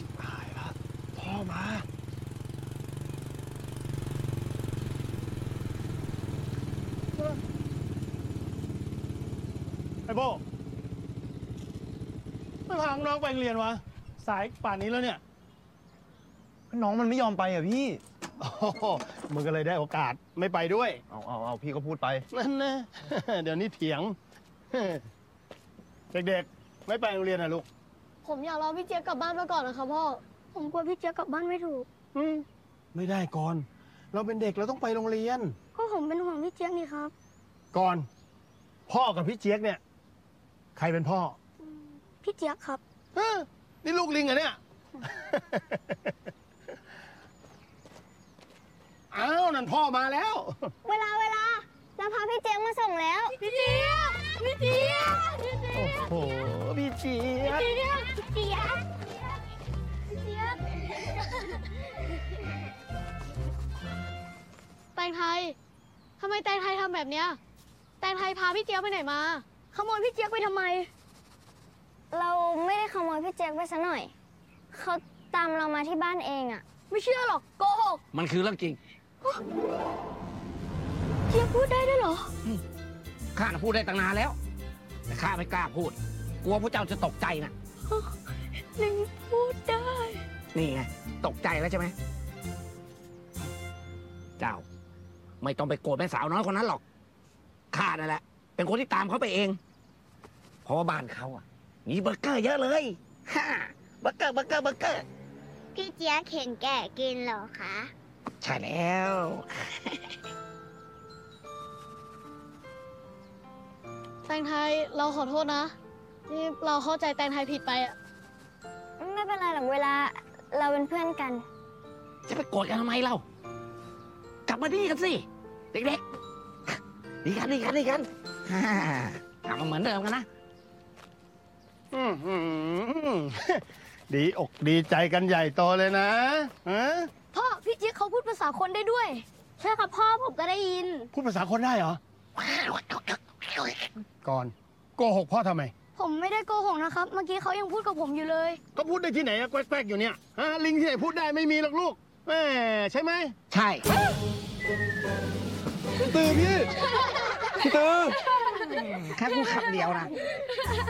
ชิบหายแล้วพ่อมาไอ้โบไม่พาน้องไปโรงเรียนวะสายป่านนี้แล้วเนี่ยน้องมันไม่ยอมไปอ่ะพี่โอ้โหมึงก็เลยได้โอกาสไม่ไปด้วยเอาพี่ก็พูดไปนั่นนะ เดี๋ยวนี้เถียง เด็กๆ ไม่ไปโรงเรียนนะลูกผมอยากรอพี่เจี๊ยบกลับบ้านมาก่อนนะครับพ่อ ผมกลัวพี่เจี๊ยบกลับบ้านไม่ถูกไม่ได้ก่อน เราเป็นเด็กเราต้องไปโรงเรียนก็ผมเป็นห่วงพี่เจี๊ยบนี่ครับก่อน พ่อกับพี่เจี๊ยกเนี่ย ใครเป็นพ่อพี่เจี๊ยบครับนี่ลูกลิงเหรอเนี่ย อ้าวนั่นพ่อมาแล้วเวลาเราพาพี่เจี๊ยบมาส่งแล้ว พี่เจี๊ยบพี่เจี๊ยบพี่เจี๊ยบโอ้โห พี่เจี๊ยบพี่เจี๊ยบพี่เจี๊ยบพี่เจี๊ยบแตงไทย ทำไมแตงไทยทำแบบเนี้ย แตงไทยพาพี่เจี๊ยบไปไหนมาขโมยพี่เจี๊ยบไปทำไม เราไม่ได้ขโมยพี่เจี๊ยบไปซะหน่อย เขาตามเรามาที่บ้านเองอะไม่เชื่อหรอกโกหกมันคือเรื่องจริงเจี๊ยบพูดได้ด้วยเหรอข้าน่ะพูดได้ตั้งนานแล้ว แต่ข้าไม่กล้าพูด กลัวพระเจ้าจะตกใจนะลิงพูดได้นี่ไง ตกใจแล้วใช่ไหม เจ้า ไม่ต้องไปโกรธแม่สาวน้อยคนนั้นหรอก ข้านั่นแหละ เป็นคนที่ตามเขาไปเอง เพราะว่าบ้านเขาอ่ะ มีเบอร์เกอร์เยอะเลยฮ่าเบอร์เกอร์พี่เจี๊ยบเข็นแกะกินเหรอคะใช่แล้วแตงไทยเราขอโทษนะ นี่เราเข้าใจแตงไทยผิดไปอะไม่เป็นไรหรอกเวลาเราเป็นเพื่อนกันจะไปโกรธกันทำไมเล่า กลับมาดีกันสิ เด็กๆ ดีกันฮ่ากลับมาเหมือนเดิมกันนะอื้อหือ ดีอกดีใจกันใหญ่โตเลยนะฮะพ่อพี่เจี๊ยบเขาพูดภาษาคนได้ด้วย ใช่ครับพ่อผมก็ได้ยินพูดภาษาคนได้เหรอ ก่อน โกหกพ่อทำไมผมไม่ได้โกหกนะครับ เมื่อกี้เขายังพูดกับผมอยู่เลยก็พูดได้ที่ไหนอะแกวกๆอยู่เนี่ยฮะลิงที่ไหนพูดได้ไม่มีหรอกลูกแหมใช่ไหมใช่ตื่นพี่ พี่ตื่นแค่พูดคำเดียวนะ